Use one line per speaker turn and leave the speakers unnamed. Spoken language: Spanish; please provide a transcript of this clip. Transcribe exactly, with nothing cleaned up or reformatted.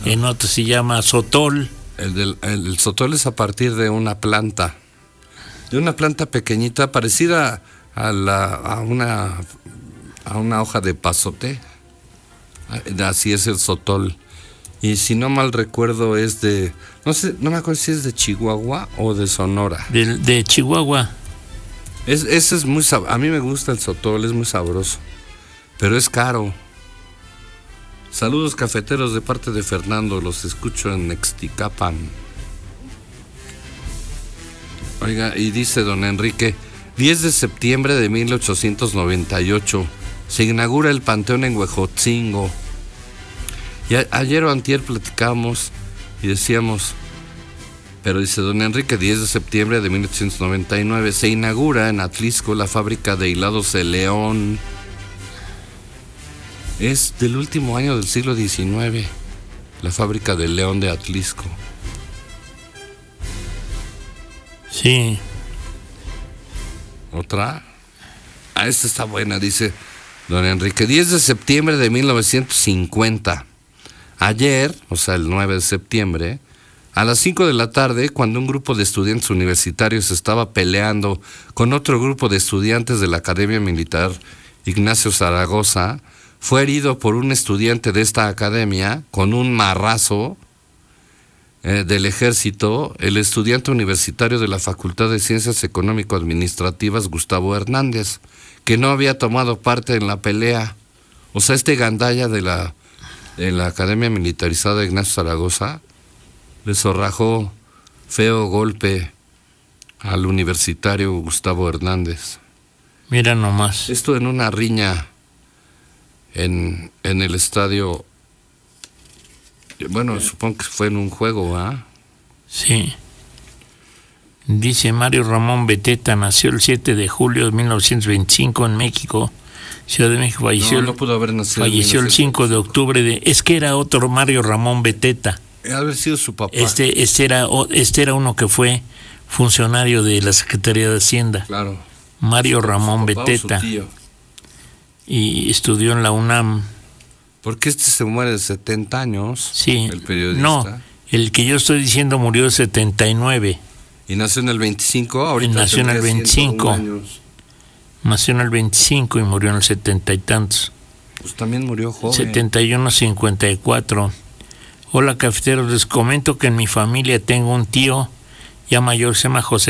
en otro se llama sotol.
El, del, el, el sotol es a partir de una planta, de una planta pequeñita parecida a, la, a, una, a una hoja de pasote. Así es el sotol. Y si no mal recuerdo es de, no sé, no me acuerdo si es de Chihuahua o de Sonora.
De, de Chihuahua.
Es, ese es muy sab- a mí me gusta el sotol, es muy sabroso, pero es caro. Saludos cafeteros de parte de Fernando, los escucho en Nexticapan. Oiga, y dice don Enrique, diez de septiembre de mil ochocientos noventa y ocho, se inaugura el Panteón en Huejotzingo. Y a- ayer o antier platicamos y decíamos, pero dice don Enrique, diez de septiembre de mil ochocientos noventa y nueve, se inaugura en Atlisco la fábrica de hilados El León. Es del último año del siglo diecinueve, la fábrica del León de Atlisco.
Sí.
¿Otra? Ah, esta está buena, dice don Enrique. diez de septiembre de mil novecientos cincuenta. Ayer, o sea, el nueve de septiembre, a las cinco de la tarde, cuando un grupo de estudiantes universitarios estaba peleando con otro grupo de estudiantes de la Academia Militar Ignacio Zaragoza, fue herido por un estudiante de esta academia con un marrazo eh, del ejército, el estudiante universitario de la Facultad de Ciencias Económico-Administrativas, Gustavo Hernández, que no había tomado parte en la pelea. O sea, este gandalla de la, de la Academia Militarizada Ignacio Zaragoza le zorrajó feo golpe al universitario Gustavo Hernández.
Mira nomás.
Esto en una riña en, en el estadio. Bueno, supongo que fue en un juego, ¿ah?
Sí. Dice Mario Ramón Beteta, nació el siete de julio de mil novecientos veinticinco en México, Ciudad de México. Falleció,
no, no pudo haber nacido.
Falleció el cinco de octubre de... Es que era otro Mario Ramón Beteta.
Haber sido su papá.
Este, este, era, este era uno que fue funcionario de la Secretaría de Hacienda.
Claro.
Mario Ramón
Su papá o su
Beteta.
tío.
Y estudió en la UNAM.
Porque este se muere de setenta años.
Sí.
El periodista.
No, el que yo estoy diciendo murió de setenta y nueve.
Y nació en el veinticinco. Ahorita
nació en el
tendría
veinticinco.
ciento uno años.
Nació en el veinticinco y murió en el setenta y tantos.
Pues también murió joven.
setenta y uno, cincuenta y cuatro. Hola cafeteros, les comento que en mi familia tengo un tío ya mayor, se llama José